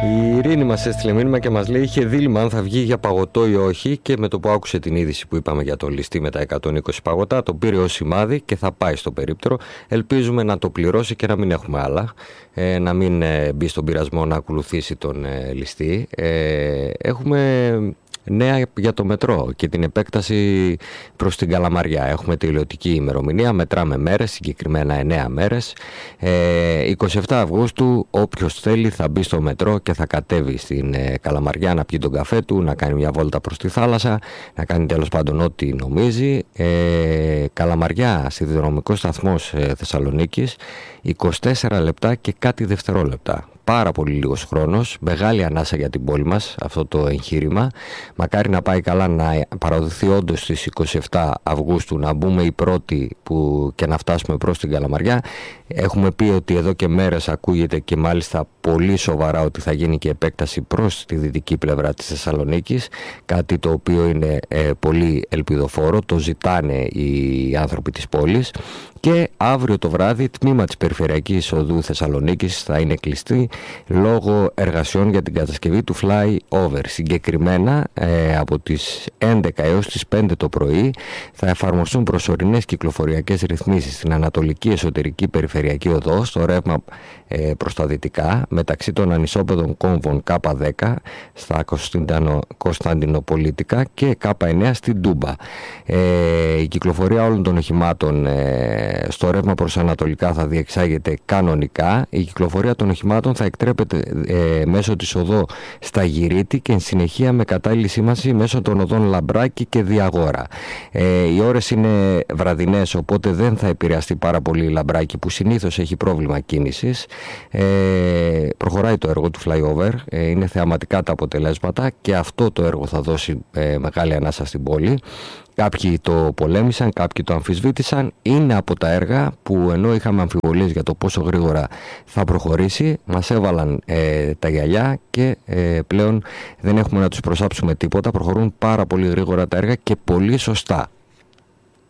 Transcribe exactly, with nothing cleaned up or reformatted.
Η Ειρήνη μας έστειλε μήνυμα και μας λέει: είχε δίλημμα αν θα βγει για παγωτό ή όχι, και με το που άκουσε την είδηση που είπαμε για το ληστή με τα εκατόν είκοσι παγωτά, το πήρε ως σημάδι και θα πάει στο περίπτερο. Ελπίζουμε να το πληρώσει και να μην έχουμε άλλα, ε, να μην ε, μπει στον πειρασμό να ακολουθήσει τον ε, ληστή. Ε, έχουμε νέα για το μετρό και την επέκταση προς την Καλαμαριά. Έχουμε τελειωτική ημερομηνία, μετράμε μέρες, συγκεκριμένα εννέα μέρες. Ε, είκοσι επτά Αυγούστου όποιος θέλει θα μπει στο μετρό και θα κατέβει στην ε, Καλαμαριά να πιει τον καφέ του, να κάνει μια βόλτα προς τη θάλασσα, να κάνει τέλος πάντων ό,τι νομίζει. Ε, Καλαμαριά, σιδηροδρομικός σταθμός ε, Θεσσαλονίκης, είκοσι τέσσερα λεπτά και κάτι δευτερόλεπτα. Πάρα πολύ λίγος χρόνος, μεγάλη ανάσα για την πόλη μας αυτό το εγχείρημα. Μακάρι να πάει καλά, να παραδοθεί όντως στις είκοσι επτά Αυγούστου, να μπούμε οι πρώτοι που και να φτάσουμε προς την Καλαμαριά. Έχουμε πει ότι εδώ και μέρες ακούγεται και μάλιστα πολύ σοβαρά ότι θα γίνει και επέκταση προς τη δυτική πλευρά της Θεσσαλονίκης, κάτι το οποίο είναι ε, πολύ ελπιδοφόρο, το ζητάνε οι άνθρωποι της πόλης. Και αύριο το βράδυ τμήμα της Περιφερειακής Οδού Θεσσαλονίκης θα είναι κλειστή λόγω εργασιών για την κατασκευή του flyover. Συγκεκριμένα ε, από τις έντεκα έως τις πέντε το πρωί θα εφαρμοστούν προσωρινές κυκλοφοριακές ρυθμίσεις στην Ανατολική Εσωτερική Περιφερειακή Οδό, στο ρεύμα ε, προς τα δυτικά, μεταξύ των ανισόπεδων κόμβων Κ δέκα στα Κωνσταντινοπολίτικα και Κ εννέα στην Τούμπα. Ε, η κυκλοφορία όλων των οχημάτων ε, στο ρεύμα προς ανατολικά θα διεξάγεται κανονικά. Η κυκλοφορία των οχημάτων θα εκτρέπεται ε, μέσω της οδό Σταγυρίτη και εν συνεχεία με κατάλληλη σήμανση μέσω των οδών Λαμπράκη και Διαγόρα. Ε, οι ώρες είναι βραδινές, οπότε δεν θα επηρεαστεί πάρα πολύ η Λαμπράκη που συνήθως έχει πρόβλημα κίνησης. Ε, προχωράει το έργο του flyover, ε, είναι θεαματικά τα αποτελέσματα και αυτό το έργο θα δώσει ε, μεγάλη ανάσα στην πόλη. Κάποιοι το πολέμησαν, κάποιοι το αμφισβήτησαν. Είναι από τα έργα που ενώ είχαμε αμφιβολίες για το πόσο γρήγορα θα προχωρήσει, μας έβαλαν ε, τα γυαλιά και ε, πλέον δεν έχουμε να τους προσάψουμε τίποτα. Προχωρούν πάρα πολύ γρήγορα τα έργα και πολύ σωστά.